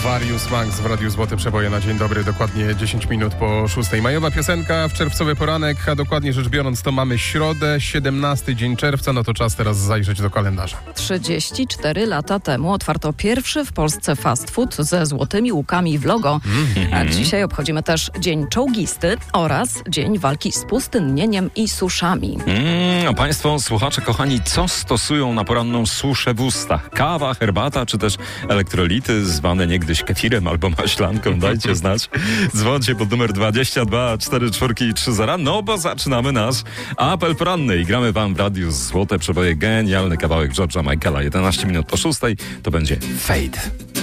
Warius Max w Radiu Złote Przeboje na dzień dobry, dokładnie 10 minut po 6. Majowa piosenka w czerwcowy poranek, a dokładnie rzecz biorąc to mamy środę, 17 dzień czerwca, no to czas teraz zajrzeć do kalendarza. 34 lata temu otwarto pierwszy w Polsce fast food ze złotymi łukami w logo. A dzisiaj obchodzimy też Dzień Czołgisty oraz Dzień Walki z Pustynnieniem i Suszami. A Państwo, słuchacze kochani, co stosują na poranną suszę w ustach? Kawa, herbata, czy też elektrolity zwane niegdyś kefirem albo maślanką? Dajcie znać. Dzwońcie pod numer 22 44 30. No bo zaczynamy nasz apel poranny i gramy wam w Radiu Złote Przeboje genialny kawałek George'a Michaela. 11 minut po 6. To będzie Fade.